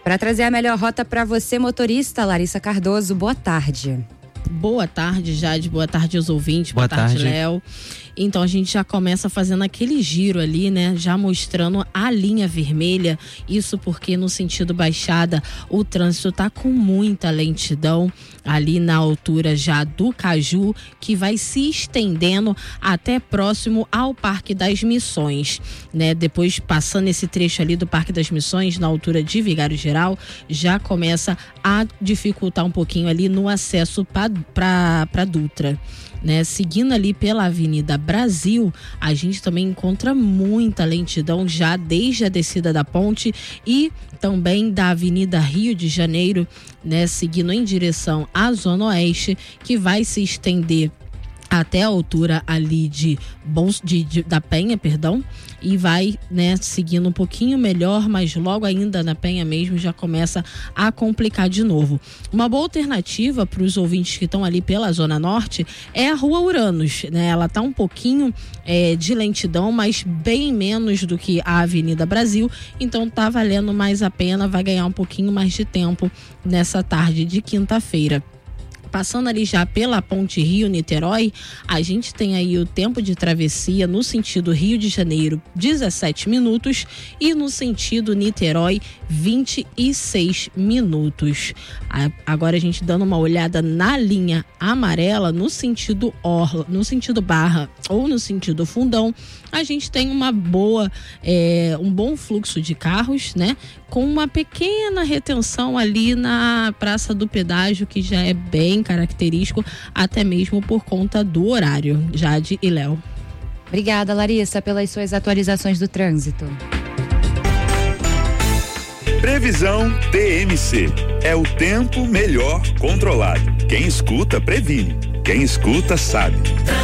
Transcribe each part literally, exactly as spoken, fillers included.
Para trazer a melhor rota para você, motorista, Larissa Cardoso, boa tarde. Boa tarde, Jade. Boa tarde aos ouvintes. Boa, Boa tarde, tarde. Léo. Então a gente já começa fazendo aquele giro ali, né? Já mostrando a linha vermelha. Isso porque no sentido Baixada o trânsito tá com muita lentidão ali na altura já do Caju, que vai se estendendo até próximo ao Parque das Missões, né? Depois, passando esse trecho ali do Parque das Missões, na altura de Vigário Geral, já começa a dificultar um pouquinho ali no acesso para para Dutra. Né, seguindo ali pela Avenida Brasil, a gente também encontra muita lentidão já desde a descida da ponte e também da Avenida Rio de Janeiro, né, seguindo em direção à Zona Oeste, que vai se estender até a altura ali de, de, de da Penha, perdão, e vai, né, seguindo um pouquinho melhor, mas logo ainda na Penha mesmo já começa a complicar de novo. Uma boa alternativa para os ouvintes que estão ali pela Zona Norte é a Rua Uranus, né? Ela tá um pouquinho é, de lentidão, mas bem menos do que a Avenida Brasil, então tá valendo mais a pena, vai ganhar um pouquinho mais de tempo nessa tarde de quinta-feira. Passando ali já pela ponte Rio-Niterói, a gente tem aí o tempo de travessia no sentido Rio de Janeiro, dezessete minutos, e no sentido Niterói, vinte e seis minutos. Agora a gente dando uma olhada na linha amarela, no sentido Orla, no sentido Barra ou no sentido Fundão, a gente tem uma boa, é, um bom fluxo de carros, né? Com uma pequena retenção ali na Praça do Pedágio, que já é bem característico, até mesmo por conta do horário. Jade e Léo. Obrigada, Larissa, pelas suas atualizações do trânsito. Previsão T M C. É o tempo melhor controlado. Quem escuta, previne. Quem escuta, sabe.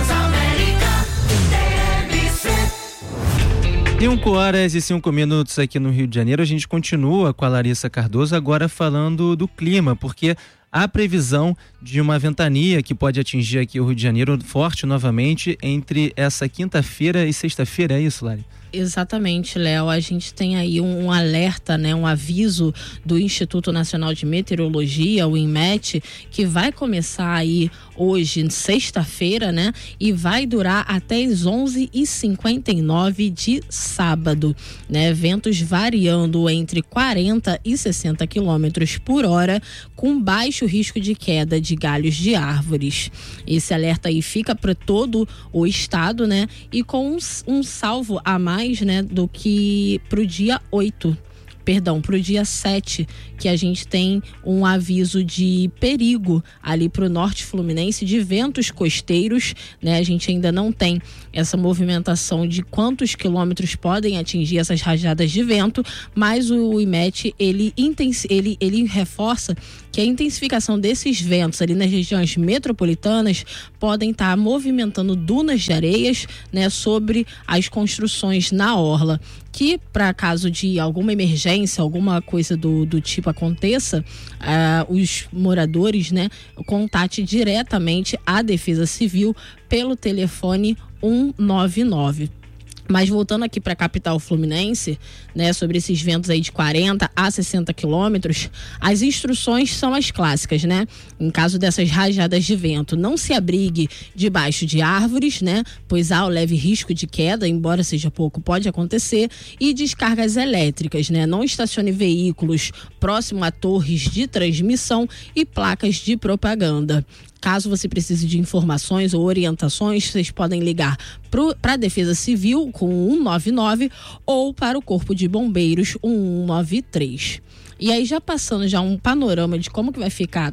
cinco horas e cinco minutos aqui no Rio de Janeiro. A gente continua com a Larissa Cardoso agora falando do clima, porque há previsão de uma ventania que pode atingir aqui o Rio de Janeiro forte novamente entre essa quinta-feira e sexta-feira, é isso, Lari? Exatamente, Léo. A gente tem aí um, um alerta, né, um aviso do Instituto Nacional de Meteorologia, o INMET, que vai começar aí hoje, sexta-feira, né, e vai durar até as onze e cinquenta e nove de sábado, né, ventos variando entre quarenta e sessenta quilômetros por hora, com baixo risco de queda de galhos de árvores. Esse alerta aí fica para todo o estado, né, e com um, um salvo a mais mais, né, do que pro dia oito, perdão, pro dia sete, que a gente tem um aviso de perigo ali pro norte fluminense de ventos costeiros, né? A gente ainda não tem essa movimentação de quantos quilômetros podem atingir essas rajadas de vento, mas o IMET, ele, intensi- ele, ele reforça que a intensificação desses ventos ali nas regiões metropolitanas podem estar tá movimentando dunas de areias, né, sobre as construções na orla, que para caso de alguma emergência, alguma coisa do, do tipo aconteça, uh, os moradores, né, contate diretamente a Defesa Civil pelo telefone um nove nove. Mas voltando aqui para a capital fluminense, né, sobre esses ventos aí de quarenta a sessenta quilômetros, as instruções são as clássicas, né? Em caso dessas rajadas de vento, não se abrigue debaixo de árvores, né? Pois há o leve risco de queda, embora seja pouco, pode acontecer, e descargas elétricas, né? Não estacione veículos próximo a torres de transmissão e placas de propaganda. Caso você precise de informações ou orientações, vocês podem ligar para a Defesa Civil com um nove nove ou para o Corpo de Bombeiros um um nove três. E aí, já passando já um panorama de como que vai ficar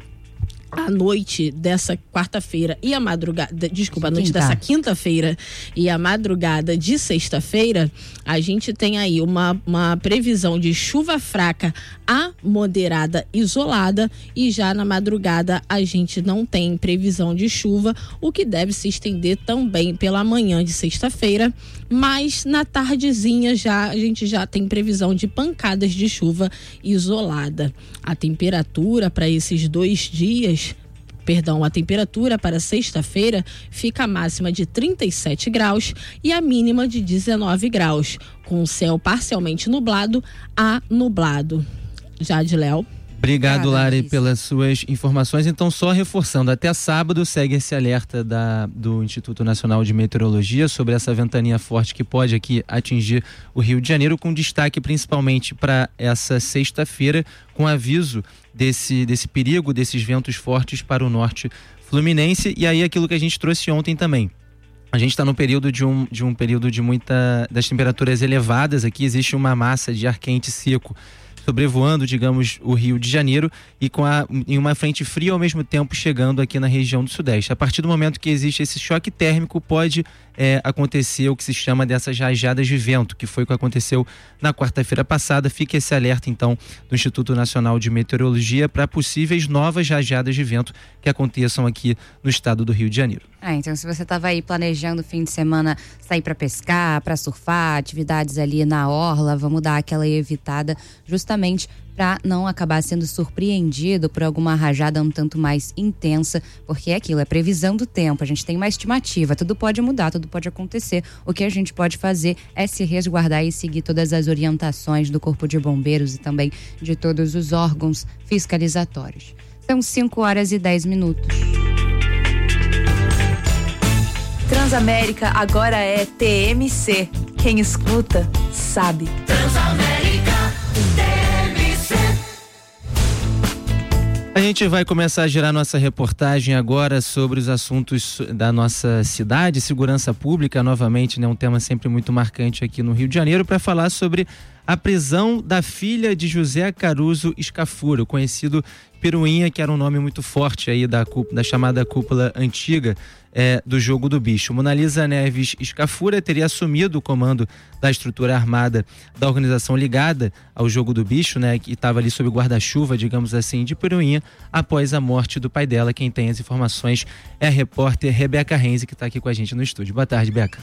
a noite dessa quarta-feira e a madrugada, desculpa, a noite Quinta. dessa quinta-feira e a madrugada de sexta-feira, a gente tem aí uma, uma previsão de chuva fraca a moderada isolada, e já na madrugada a gente não tem previsão de chuva, o que deve se estender também pela manhã de sexta-feira, mas na tardezinha já a gente já tem previsão de pancadas de chuva isolada. A temperatura para esses dois dias Perdão, a temperatura para sexta-feira fica a máxima de trinta e sete graus e a mínima de dezenove graus, com o céu parcialmente nublado a nublado. Jade Léo. Obrigado, Lari, pelas suas informações. Então, só reforçando, até sábado segue esse alerta da, do Instituto Nacional de Meteorologia sobre essa ventania forte que pode aqui atingir o Rio de Janeiro, com destaque principalmente para essa sexta-feira, com aviso desse, desse perigo, desses ventos fortes para o norte fluminense. E aí aquilo que a gente trouxe ontem também. A gente está no período de um, de um período de muita das temperaturas elevadas. Aqui existe uma massa de ar quente seco sobrevoando, digamos, o Rio de Janeiro e com a, em uma frente fria ao mesmo tempo chegando aqui na região do Sudeste. A partir do momento que existe esse choque térmico, pode é, acontecer o que se chama dessas rajadas de vento, que foi o que aconteceu na quarta-feira passada. Fica esse alerta, então, do Instituto Nacional de Meteorologia para possíveis novas rajadas de vento que aconteçam aqui no estado do Rio de Janeiro. Ah, então se você estava aí planejando o fim de semana sair para pescar, para surfar, atividades ali na orla, vamos dar aquela evitada justamente para não acabar sendo surpreendido por alguma rajada um tanto mais intensa, porque é aquilo, é previsão do tempo, a gente tem uma estimativa, tudo pode mudar, tudo pode acontecer. O que a gente pode fazer é se resguardar e seguir todas as orientações do Corpo de Bombeiros e também de todos os órgãos fiscalizatórios. São cinco horas e dez minutos. Transamérica agora é T M C. Quem escuta, sabe. Transamérica T M C. A gente vai começar a girar nossa reportagem agora sobre os assuntos da nossa cidade, segurança pública, novamente, né, um tema sempre muito marcante aqui no Rio de Janeiro, para falar sobre a prisão da filha de José Caruso Scafura, conhecido Piruinha, que era um nome muito forte aí da, da chamada cúpula antiga é, do Jogo do Bicho. Monalisa Neves Scafura teria assumido o comando da estrutura armada da organização ligada ao Jogo do Bicho, né, que estava ali sob guarda-chuva, digamos assim, de Piruinha, após a morte do pai dela. Quem tem as informações é a repórter Rebeca Renzi, que está aqui com a gente no estúdio. Boa tarde, Beca.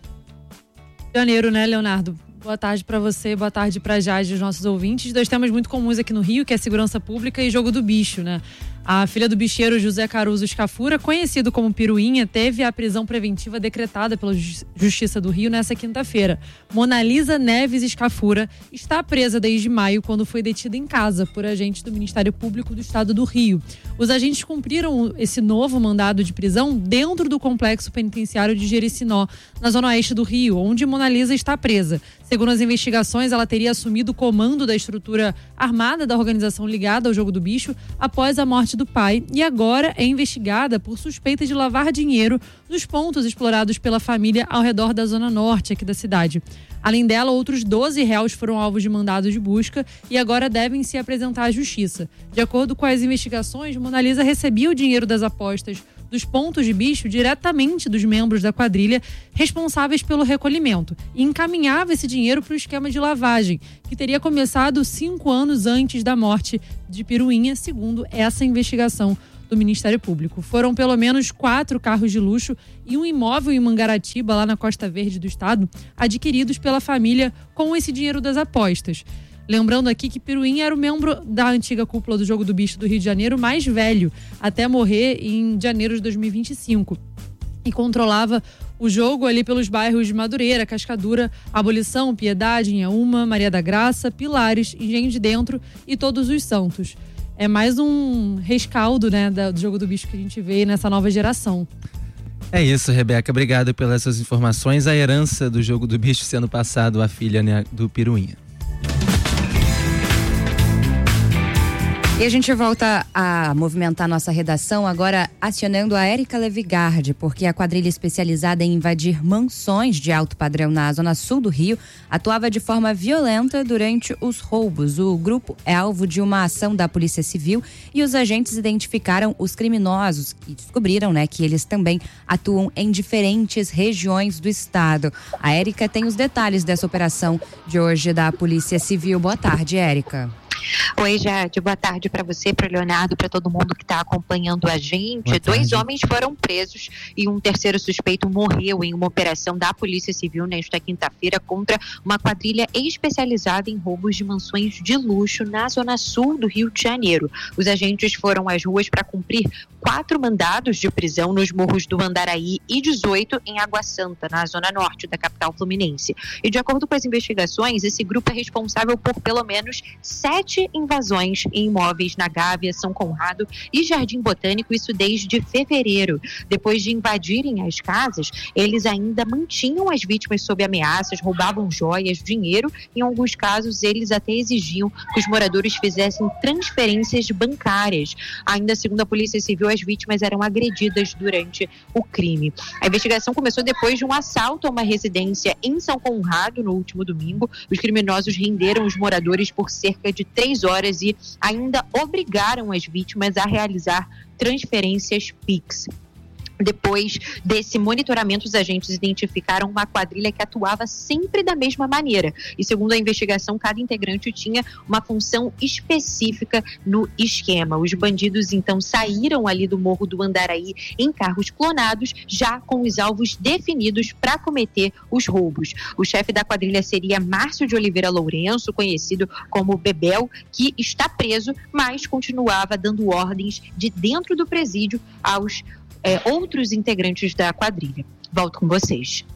Janeiro, né, Leonardo? Boa tarde para você, boa tarde para Jade e os nossos ouvintes. Dois temas muito comuns aqui no Rio, que é segurança pública e Jogo do Bicho, né? A filha do bicheiro José Caruso Scafura, conhecido como Piruinha, teve a prisão preventiva decretada pela Justiça do Rio nessa quinta-feira. Monalisa Neves Scafura está presa desde maio, quando foi detida em casa por agentes do Ministério Público do Estado do Rio. Os agentes cumpriram esse novo mandado de prisão dentro do complexo penitenciário de Jericinó, na zona oeste do Rio, onde Monalisa está presa. Segundo as investigações, ela teria assumido o comando da estrutura armada da organização ligada ao Jogo do Bicho após a morte do pai e agora é investigada por suspeita de lavar dinheiro nos pontos explorados pela família ao redor da zona norte aqui da cidade. Além dela, outros doze réus foram alvos de mandados de busca e agora devem se apresentar à justiça. De acordo com as investigações, Monalisa recebia o dinheiro das apostas dos pontos de bicho diretamente dos membros da quadrilha responsáveis pelo recolhimento e encaminhava esse dinheiro para o esquema de lavagem, que teria começado cinco anos antes da morte de Piruinha, segundo essa investigação do Ministério Público. Foram pelo menos quatro carros de luxo e um imóvel em Mangaratiba, lá na Costa Verde do estado, adquiridos pela família com esse dinheiro das apostas. Lembrando aqui que Piruinha era o membro da antiga cúpula do Jogo do Bicho do Rio de Janeiro mais velho, até morrer em janeiro de dois mil e vinte e cinco. E controlava o jogo ali pelos bairros de Madureira, Cascadura, Abolição, Piedade, Inhaúma, Maria da Graça, Pilares, Engenho de Dentro e Todos os Santos. É mais um rescaldo, né, do Jogo do Bicho que a gente vê nessa nova geração. É isso, Rebeca. Obrigado pelas suas informações. A herança do Jogo do Bicho sendo passado à filha, né, do Piruinha. E a gente volta a movimentar nossa redação agora acionando a Érica Levigardi, porque a quadrilha especializada em invadir mansões de alto padrão na zona sul do Rio atuava de forma violenta durante os roubos. O grupo é alvo de uma ação da Polícia Civil e os agentes identificaram os criminosos e descobriram, né, que eles também atuam em diferentes regiões do estado. A Érica tem os detalhes dessa operação de hoje da Polícia Civil. Boa tarde, Érica. Oi, Jade, boa tarde para você, para o Leonardo, para todo mundo que está acompanhando a gente. Dois homens foram presos e um terceiro suspeito morreu em uma operação da Polícia Civil nesta quinta-feira contra uma quadrilha especializada em roubos de mansões de luxo na zona sul do Rio de Janeiro. Os agentes foram às ruas para cumprir quatro mandados de prisão nos morros do Andaraí e dezoito em Água Santa, na zona norte da capital fluminense. E de acordo com as investigações, esse grupo é responsável por pelo menos sete invasões em imóveis na Gávea, São Conrado e Jardim Botânico, isso desde fevereiro. Depois de invadirem as casas, eles ainda mantinham as vítimas sob ameaças, roubavam joias, dinheiro. Em alguns casos, eles até exigiam que os moradores fizessem transferências bancárias. Ainda segundo a Polícia Civil, as vítimas eram agredidas durante o crime. A investigação começou depois de um assalto a uma residência em São Conrado no último domingo. Os criminosos renderam os moradores por cerca de três horas e ainda obrigaram as vítimas a realizar transferências Pix. Depois desse monitoramento, os agentes identificaram uma quadrilha que atuava sempre da mesma maneira. E segundo a investigação, cada integrante tinha uma função específica no esquema. Os bandidos então saíram ali do Morro do Andaraí em carros clonados, já com os alvos definidos para cometer os roubos. O chefe da quadrilha seria Márcio de Oliveira Lourenço, conhecido como Bebel, que está preso, mas continuava dando ordens de dentro do presídio aos É, outros integrantes da quadrilha. Volto com vocês.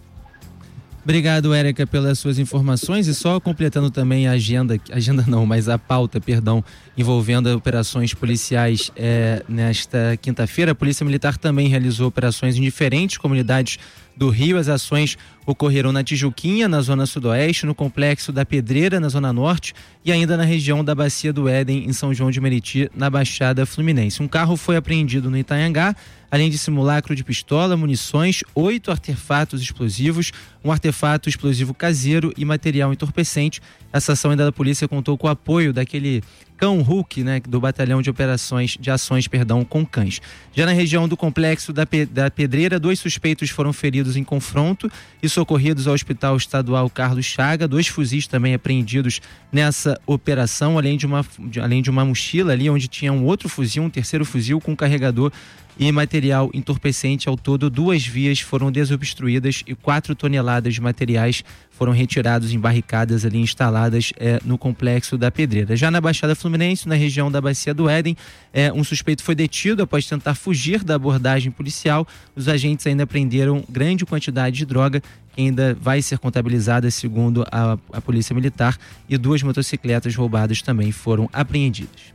Obrigado, Érica, pelas suas informações, e só completando também a agenda, agenda não, mas a pauta, perdão, envolvendo operações policiais é, nesta quinta-feira. A Polícia Militar também realizou operações em diferentes comunidades do Rio. As ações ocorreram na Tijuquinha, na zona sudoeste, no Complexo da Pedreira, na zona norte, e ainda na região da Bacia do Éden, em São João de Meriti, na Baixada Fluminense. Um carro foi apreendido no Itanhangá, além de simulacro de pistola, munições, oito artefatos explosivos, um artefato explosivo caseiro e material entorpecente. Essa ação ainda da polícia contou com o apoio daquele cão Hulk, né, do Batalhão de Operações, de Ações, perdão, com cães. Já na região do Complexo da, Pe- da Pedreira, dois suspeitos foram feridos em confronto e socorridos ao Hospital Estadual Carlos Chaga. Dois fuzis também apreendidos nessa operação, além de uma, de, além de uma mochila ali onde tinha um outro fuzil, um terceiro fuzil com carregador e material entorpecente. Ao todo, duas vias foram desobstruídas e quatro toneladas de materiais foram retirados em barricadas ali instaladas é, no Complexo da Pedreira. Já na Baixada Fluminense, na região da Bacia do Éden, é, um suspeito foi detido após tentar fugir da abordagem policial. Os agentes ainda prenderam grande quantidade de droga, que ainda vai ser contabilizada segundo a, a Polícia Militar, e duas motocicletas roubadas também foram apreendidas.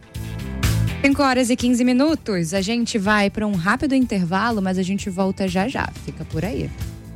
cinco horas e quinze minutos. A gente vai para um rápido intervalo, mas a gente volta já já. Fica por aí.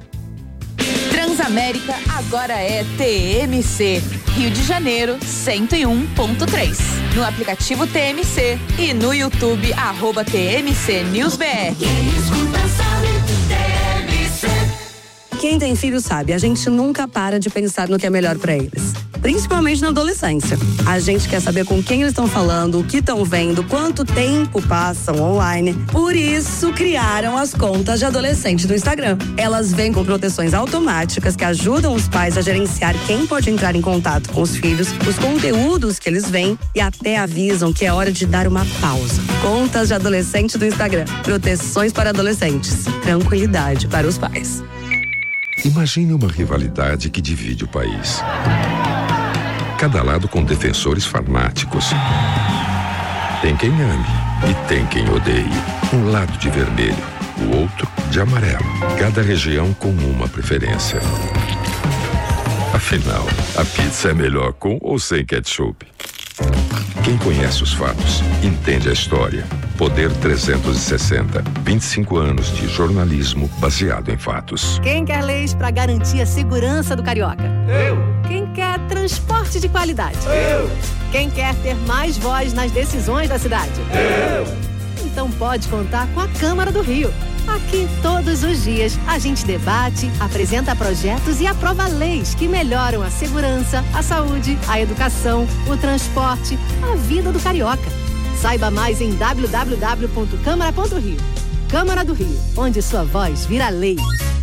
Transamérica agora é T M C. Rio de Janeiro, cento e um ponto três. No aplicativo T M C e no YouTube, arroba T M C News B R. Quem escuta sabe, T M C. Quem tem filho sabe, a gente nunca para de pensar no que é melhor para eles. Principalmente na adolescência. A gente quer saber com quem eles estão falando, o que estão vendo, quanto tempo passam online. Por isso, criaram as contas de adolescente do Instagram. Elas vêm com proteções automáticas que ajudam os pais a gerenciar quem pode entrar em contato com os filhos, os conteúdos que eles veem e até avisam que é hora de dar uma pausa. Contas de adolescente do Instagram. Proteções para adolescentes. Tranquilidade para os pais. Imagine uma rivalidade que divide o país. Cada lado com defensores fanáticos. Tem quem ame e tem quem odeie. Um lado de vermelho, o outro de amarelo. Cada região com uma preferência. Afinal, a pizza é melhor com ou sem ketchup? Quem conhece os fatos, entende a história. Poder trezentos e sessenta. vinte e cinco anos de jornalismo baseado em fatos. Quem quer leis para garantir a segurança do carioca? Eu. Quem quer transporte de qualidade? Eu. Quem quer ter mais voz nas decisões da cidade? Eu. Então pode contar com a Câmara do Rio. Aqui, todos os dias, a gente debate, apresenta projetos e aprova leis que melhoram a segurança, a saúde, a educação, o transporte, a vida do carioca. Saiba mais em w w w ponto câmara ponto rio. Câmara do Rio, onde sua voz vira lei.